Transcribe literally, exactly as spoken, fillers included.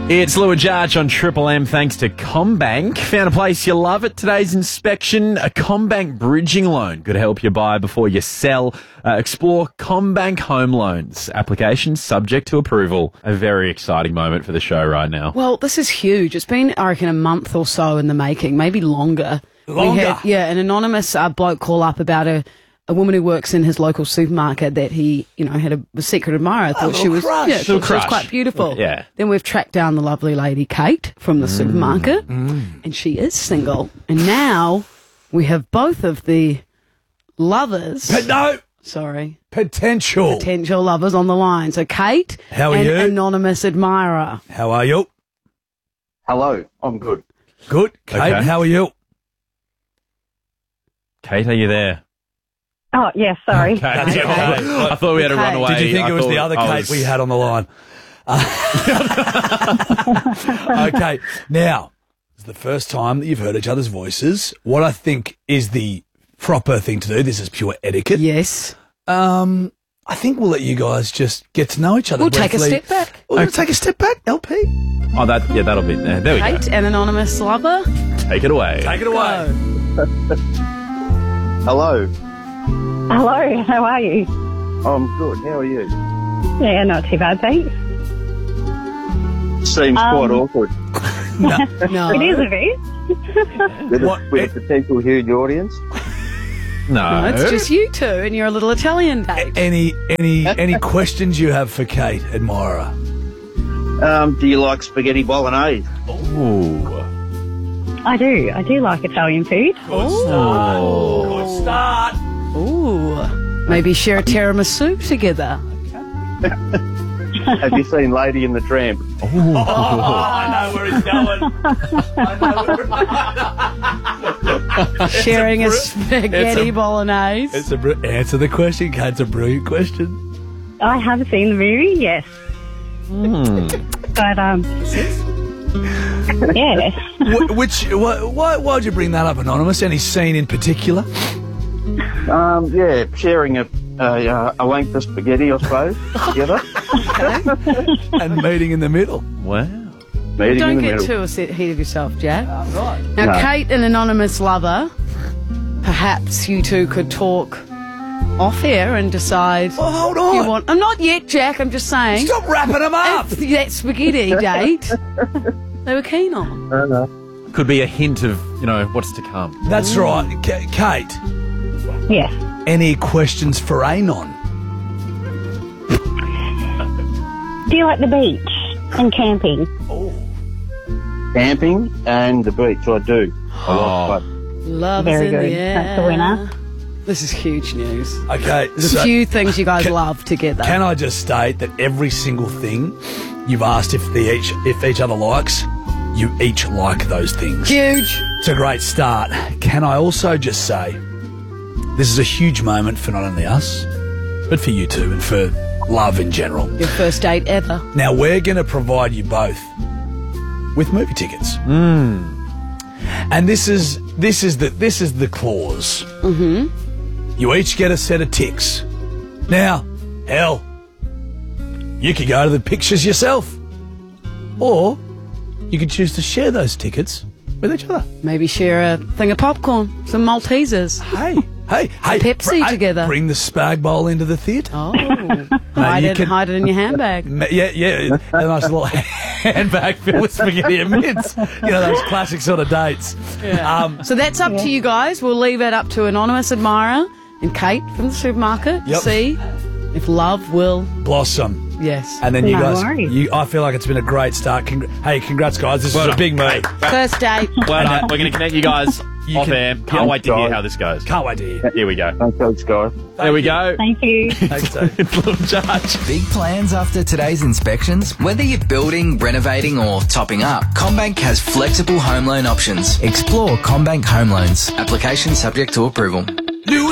It's Lou and Judge on Triple M thanks to CommBank. Found a place you love at today's inspection. A CommBank bridging loan could help you buy before you sell. Uh, explore CommBank Home Loans. Application subject to approval. A very exciting moment for the show right now. Well, this is huge. It's been, I reckon, a month or so in the making, maybe longer. Longer? We had, yeah, an anonymous uh, bloke call up about a, a woman who works in his local supermarket that he, you know, had a, a secret admirer. Thought she was, crush. yeah, Little thought she was crush. quite beautiful. Yeah. Then we've tracked down the lovely lady Kate from the Mm. supermarket, and she is single. And now we have both of the lovers. But no, Sorry. potential. Potential lovers on the line. So Kate How are and you? anonymous admirer. How are you? Hello, I'm good. Good. Kate, Okay. how are you? Kate, are you there? Oh, yeah, sorry. Okay. That's okay. I thought we had to run Okay. away. Did you think I it was thought the other I Kate was- we had on the line? Uh, okay, now, it's the first time that you've heard each other's voices. What I think is the proper thing to do, this is pure etiquette. Yes. Um, I think we'll let you guys just get to know each other We'll take a briefly. step back. We'll take a step back, L P. Oh, that yeah, that'll be there. There we Kate, an anonymous lover. go. Take it away. Take it away. Go. Hello, Hello, how are you? I'm good. How are you? Yeah, not too bad, thanks. Seems Um, quite awkward No. It is a bit. with, What- a, with a potential huge audience. No, No, it's just you two and your little Italian date. Any any any questions you have for Kate, admirer? Um, do you like spaghetti bolognese? Ooh. I do. I do like Italian food. Oh. Good start. Ooh. Maybe share a tiramisu together. Have you seen Lady and the Tramp? Oh, I know where he's going. I know where Sharing a, br- spaghetti it's a- bolognese. It's a br- answer the question, Kate. It's a brilliant question. I have seen the movie, yes. But, um, yeah. Wh- which wh- why why'd you bring that up, anonymous? Any scene in particular? Um, yeah, sharing a a, uh, a length of spaghetti, I suppose, together. And meeting in the middle. Wow. Meeting Don't in the get middle. too ahead of yourself, Jack. Right. Now, No. Kate, an anonymous lover, perhaps you two could talk off air and decide Well, hold if on. you want. I'm not yet, Jack. I'm just saying. Stop wrapping them up. If that spaghetti date they were keen on. Uh, Could be a hint of, you know, what's to come. That's right. K- Kate, Yes. any questions for Anon? Do you like the beach and camping? camping and the beach, I do. I Oh. like Love Very is in good. the air. That's the winner. This is huge news. Okay, There's so a few things you guys can- love together. can I just state that every single thing you've asked if the each if each other likes, you each like those things. Huge. It's a great start. Can I also just say, this is a huge moment for not only us, but for you two and for love in general. Your first date ever. Now, we're going to provide you both with movie tickets. And this is this is the this is the clause. Mm-hmm. You each get a set of ticks. Now, hell, you could go to the pictures yourself, or you could choose to share those tickets with each other. Maybe share a thing of popcorn, some Maltesers. Hey, hey, hey! Pepsi hey, together. Bring the spag bowl into the theatre. Oh, hide, you it, can- hide it in your handbag. Ma- Yeah, yeah, a nice little handbag filled with spaghetti and mince. You know, those classic sort of dates. Um, So that's up to you guys. We'll leave it up to anonymous admirer and Kate from the supermarket to Yep. see if love will. blossom. Yes. And then you No guys, worries. you, I feel like it's been a great start. Congr- hey, congrats, guys. This Well is a done. big move. First date. Well done. We're going to connect you guys You off can- air. Can't Can't wait to hear go. how this goes. Can't wait to hear. Here we go. Thanks, Coach Guy. There we go. Thank you. Thanks, Dave. It's Little Judge. Big plans after today's inspections? Whether you're building, renovating or topping up, CommBank has flexible home loan options. Explore CommBank Home Loans. Application subject to approval.